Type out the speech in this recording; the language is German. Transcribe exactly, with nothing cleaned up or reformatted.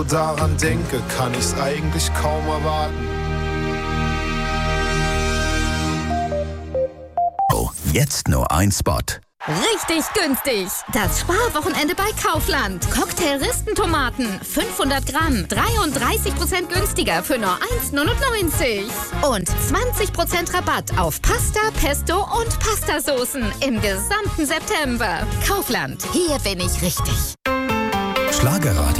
daran denke, kann ich's eigentlich kaum erwarten. Oh, jetzt nur ein Spot. Richtig günstig. Das Sparwochenende bei Kaufland. Cocktail-Ristentomaten, fünfhundert Gramm, dreiunddreißig Prozent günstiger für nur eins neunundneunzig. Und zwanzig Prozent Rabatt auf Pasta, Pesto und Pastasoßen im gesamten September. Kaufland, hier bin ich richtig. Schlagerradio.